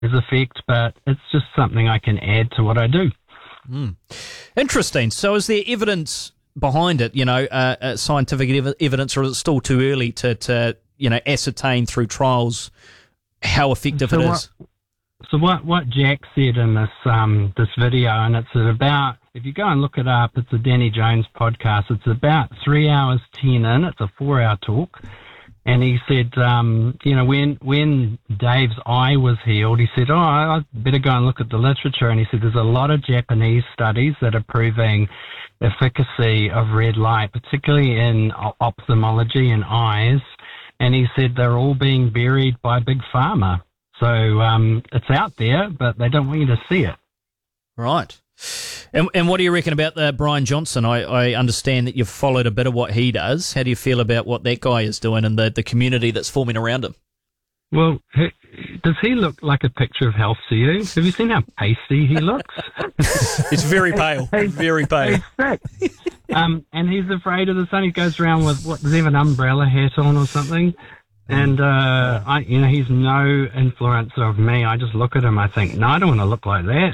his effect, but it's just something I can add to what I do. Interesting. So is there evidence behind it, scientific evidence, or is it still too early to ascertain through trials how effective it is? So what Jack said in this video, and it's about, if you go and look it up, it's a Danny Jones podcast. It's about 3 hours 10 in. It's a 4-hour talk. And he said, when Dave's eye was healed, he said, I better go and look at the literature. And he said, there's a lot of Japanese studies that are proving efficacy of red light, particularly in ophthalmology and eyes. And he said they're all being buried by Big Pharma. So it's out there, but they don't want you to see it. Right. And what do you reckon about Brian Johnson? I understand that you've followed a bit of what he does. How do you feel about what that guy is doing and the community that's forming around him? Well, does he look like a picture of health to you? Have you seen how pasty he looks? It's very pale, very pale. He's sick. And he's afraid of the sun. He goes around with, does he have an umbrella hat on or something? And, he's no influencer of me. I just look at him, I think, no, I don't want to look like that.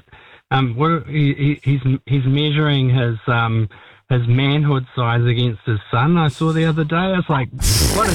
He's measuring his manhood size against his son. I saw the other day. I was like, what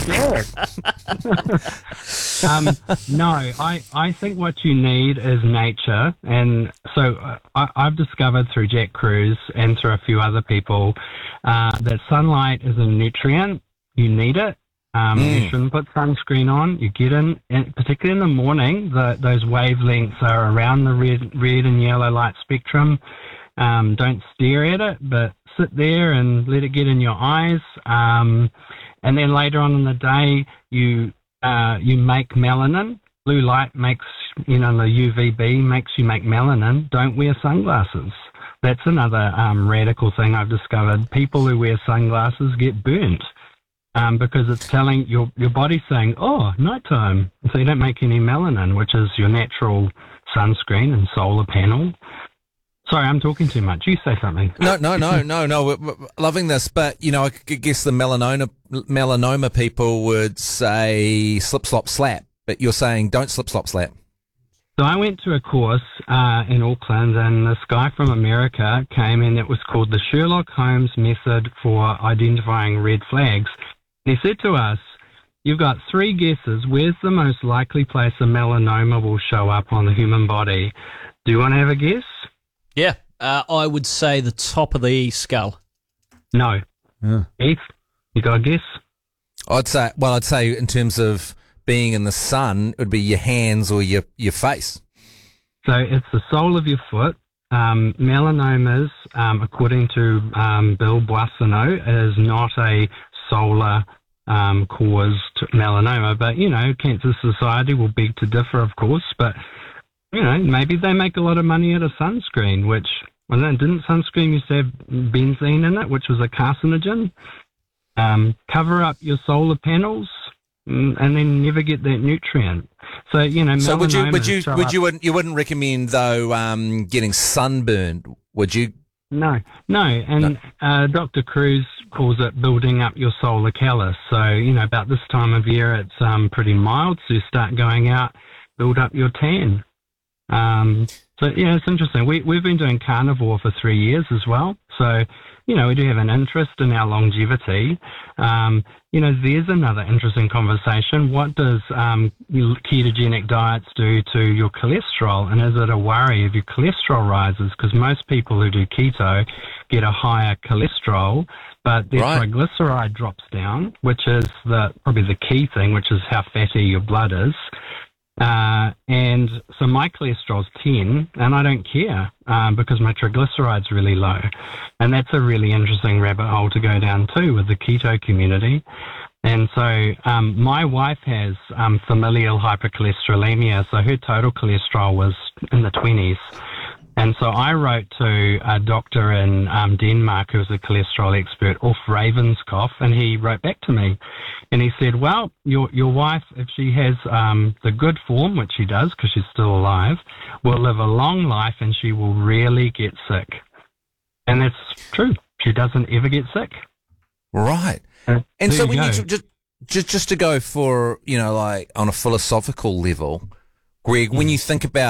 a dad! No, I think what you need is nature, and so I've discovered through Jack Kruse and through a few other people that sunlight is a nutrient. You need it. You shouldn't put sunscreen on. You get in, and particularly in the morning, those wavelengths are around the red and yellow light spectrum. Don't stare at it, but sit there and let it get in your eyes. And then later on in the day, you make melanin. Blue light makes, the UVB makes you make melanin. Don't wear sunglasses. That's another radical thing I've discovered. People who wear sunglasses get burnt. Because it's telling your body's saying, nighttime. So you don't make any melanin, which is your natural sunscreen and solar panel. Sorry, I'm talking too much. You say something. No. We're loving this, but, I guess the melanoma people would say slip, slop, slap, but you're saying don't slip, slop, slap. So I went to a course in Auckland, and this guy from America came in. It was called the Sherlock Holmes Method for Identifying Red Flags. He said to us, you've got 3 guesses. Where's the most likely place a melanoma will show up on the human body? Do you want to have a guess? Yeah, I would say the top of the skull. No. Yeah. Heath, you got a guess? I'd say in terms of being in the sun, it would be your hands or your face. So it's the sole of your foot. Melanomas, according to Bill Boissonneau, is not a solar caused melanoma, but Cancer Society will beg to differ, of course. But maybe they make a lot of money out of sunscreen, which didn't sunscreen used to have benzene in it, which was a carcinogen? Cover up your solar panels and then never get that nutrient. So So you wouldn't recommend though getting sunburned, would you? No. And Dr. Kruse calls it building up your solar callus. So, about this time of year, it's pretty mild. So you start going out, build up your tan. It's interesting. We've been doing carnivore for 3 years as well. So, we do have an interest in our longevity. There's another interesting conversation. What does ketogenic diets do to your cholesterol? And is it a worry if your cholesterol rises? Because most people who do keto get a higher cholesterol, but their triglyceride drops down, which is probably the key thing, which is how fatty your blood is. And so my cholesterol's 10, and I don't care because my triglyceride's really low. And that's a really interesting rabbit hole to go down too with the keto community. And so my wife has familial hypercholesterolemia, so her total cholesterol was in the 20s. And so I wrote to a doctor in Denmark who's a cholesterol expert, Ulf Ravenscoff, and he wrote back to me. And he said, well, your wife, if she has the good form, which she does because she's still alive, will live a long life and she will rarely get sick. And that's true. She doesn't ever get sick. Right. And so when you just to go for, like on a philosophical level, Greg, when you think about